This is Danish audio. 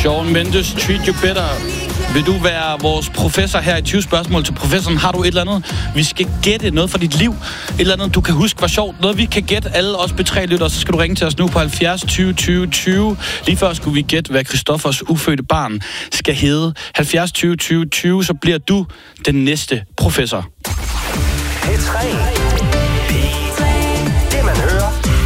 Shawn Mendes, Treat You Better. Vil du være vores professor her i 20 spørgsmål til professoren? Har du et eller andet, vi skal gætte noget fra dit liv? Et eller andet, du kan huske var sjovt? Noget, vi kan gætte alle os B3-lyttere, så skal du ringe til os nu på 70 20 20 20. Lige før skulle vi gætte, hvad Christoffers ufødte barn skal hedde. 70 20 20 20, så bliver du den næste professor. P3